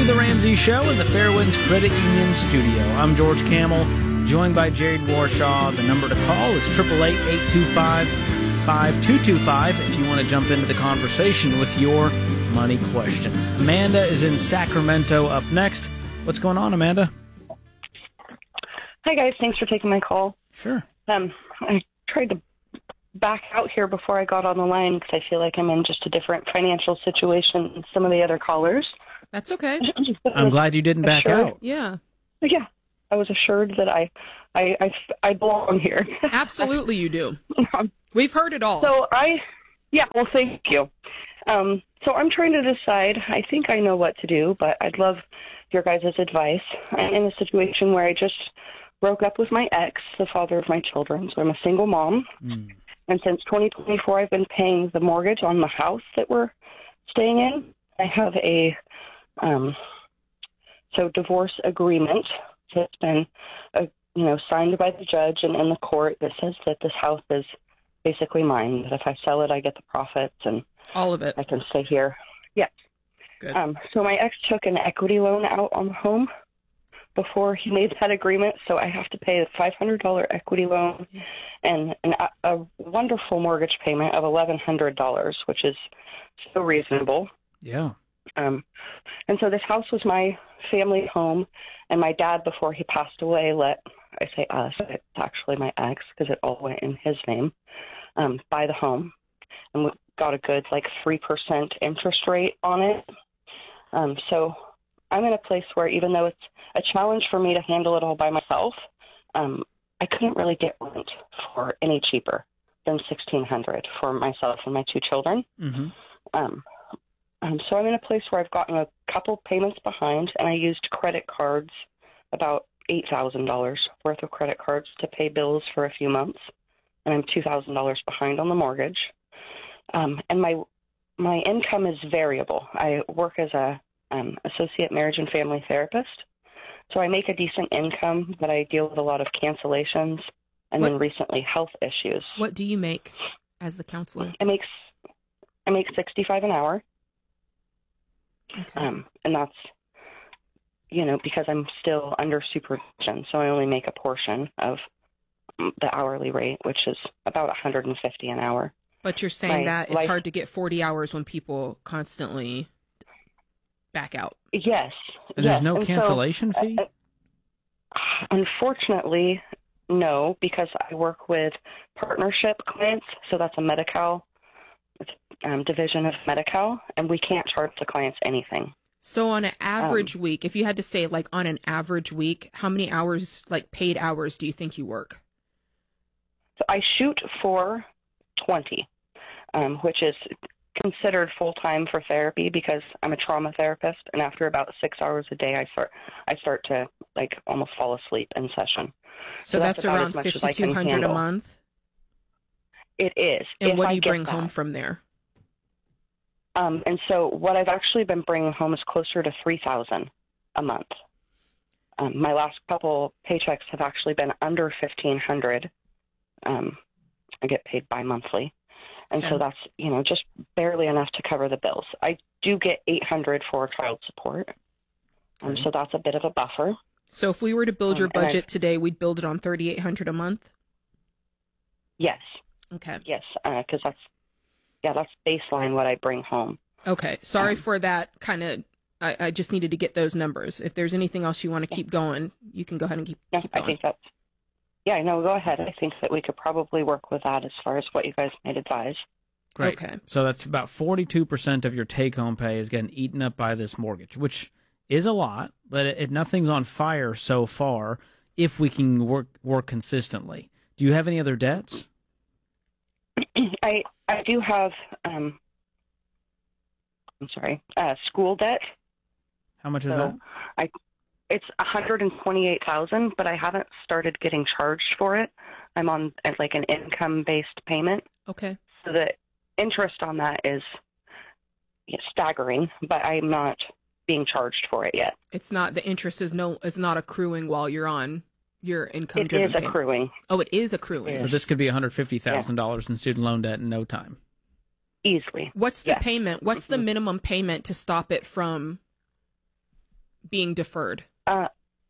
The Ramsey Show in the Fairwinds Credit Union studio. I'm George Camel, joined by Jared Warshaw. The number to call is 888-825-5225 if you want to jump into the conversation with your money question. Amanda is in Sacramento up next. What's going on, Amanda? Hi, guys. Thanks for taking my call. Sure. I tried to back out here before I got on the line because I feel like I'm in just a different financial situation than some of the other callers. That's okay. I'm glad you didn't back out. Yeah. Yeah. I was assured that I belong here. Absolutely you do. We've heard it all. Well, thank you. So I'm trying to decide. I think I know what to do, but I'd love your guys' advice. I'm in a situation where I just broke up with my ex, the father of my children, so I'm a single mom. And since 2024, I've been paying the mortgage on the house that we're staying in. I have a divorce agreement that's been, signed by the judge and in the court that says that this house is basically mine. That if I sell it, I get the profits and all of it. I can stay here. Yeah. Good. So my ex took an equity loan out on the home before he made that agreement, so I have to pay a $500 equity loan and a wonderful mortgage payment of $1,100, which is so reasonable. Yeah. And so this house was my family home, and my dad, before he passed away, I say us, it's actually my ex, because it all went in his name, buy the home. And we got a good, 3% interest rate on it. So I'm in a place where, even though it's a challenge for me to handle it all by myself, I couldn't really get rent for any cheaper than $1,600 for myself and my two children. Mm-hmm. So I'm in a place where I've gotten a couple payments behind, and I used credit cards, about $8,000 worth of credit cards to pay bills for a few months, and I'm $2,000 behind on the mortgage. And my income is variable. I work as a associate marriage and family therapist, so I make a decent income, but I deal with a lot of cancellations and then recently health issues. What do you make as the counselor? I make $65 an hour. Okay. And that's, because I'm still under supervision, so I only make a portion of the hourly rate, which is about $150 an hour. But you're saying that it's hard to get 40 hours when people constantly back out. Yes. And there's no cancellation fee? Unfortunately, no, because I work with partnership clients, so that's a Medi-Cal division of Medi-Cal, and we can't charge the clients anything. So on an average week, if you had to say, on an average week, how many hours, paid hours, do you think you work? So I shoot for 20, which is considered full-time for therapy because I'm a trauma therapist, and after about 6 hours a day, I start to almost fall asleep in session. So that's around $5,200 a month? It is. And what do you bring home from there? And so what I've actually been bringing home is closer to $3,000 a month. My last couple paychecks have actually been under $1,500. I get paid bi-monthly. And so that's, just barely enough to cover the bills. I do get $800 for child support. So that's a bit of a buffer. So if we were to build your budget today, we'd build it on $3,800 a month? Yes. Okay. Yes, because that's baseline what I bring home. Okay. Sorry for that kind of, I just needed to get those numbers. If there's anything else you want to keep going, you can go ahead and keep going. I think that's, go ahead. I think that we could probably work with that as far as what you guys might advise. Great. Okay. So that's about 42% of your take-home pay is getting eaten up by this mortgage, which is a lot, but nothing's on fire so far if we can work consistently. Do you have any other debts? I do have, school debt. How much is that? It's $128,000, but I haven't started getting charged for it. I'm on an income-based payment. Okay. So the interest on that is staggering, but I'm not being charged for it yet. It's not, the interest is not accruing while you're on your income. It is accruing. Oh, it is accruing. So this could be $150,000 in student loan debt in no time. Easily. What's the payment? What's the minimum payment to stop it from being deferred? Oh,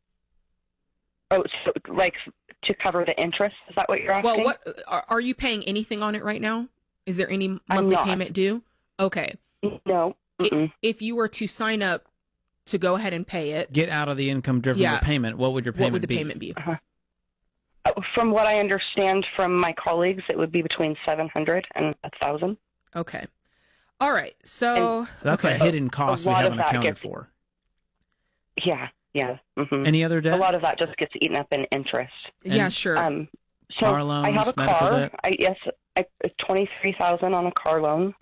so like to cover the interest? Is that what you're asking? Well, what are you paying anything on it right now? Is there any I'm monthly not. payment due? Okay. No. If you were to sign up to go ahead and pay it, Get out of the income-driven Yeah. repayment. What would your payment what would the be? payment be? From what I understand from my colleagues, it would be between 700 and 1,000. Okay. All right. So That's okay. a hidden cost we lot of haven't that accounted gets- for. Yeah. Any other debt? A lot of that just gets eaten up in interest. Yeah, And- sure. So Car loans, I have a medical car. debt? I 23,000 on a car loan